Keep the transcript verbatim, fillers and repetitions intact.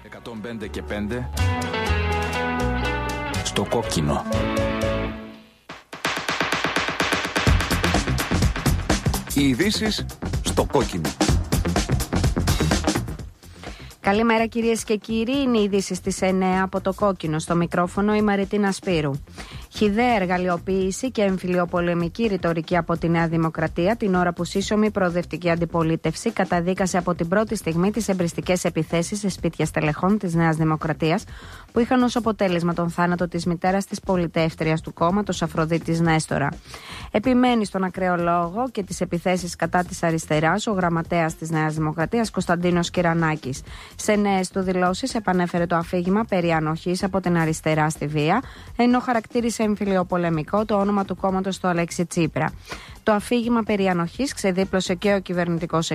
εκατόν πέντε και πέντε στο κόκκινο. Οι ειδήσεις στο κόκκινο. Καλημέρα κυρίες και κύριοι, είναι οι ειδήσεις στις εννέα από το κόκκινο. Στο μικρόφωνο η Μαριτίνα Σπύρου. Χυδαία εργαλειοποίηση και εμφυλιοπολεμική ρητορική από τη Νέα Δημοκρατία την ώρα που σύσσωμη προοδευτική αντιπολίτευση καταδίκασε από την πρώτη στιγμή τις εμπριστικές επιθέσεις σε σπίτια στελεχών της Νέας Δημοκρατίας που είχαν ως αποτέλεσμα τον θάνατο της μητέρας της πολιτεύτριας του κόμματος Αφροδίτης Νέστορα. Επιμένει στον ακραίο λόγο και τις επιθέσεις κατά της αριστεράς ο γραμματέας της Νέας Δημοκρατίας Κωνσταντίνος Κυρανάκης. Σε νέες του δηλώσεις επανέφερε το αφήγημα περί ανοχής από την αριστερά στη βία, ενώ χαρακτήρισε εμφυλιοπολεμικό το όνομα του κόμματος του Αλέξη Τσίπρα. Το αφήγημα περί ανοχής ξεδίπλωσε και ο κυβερνητικός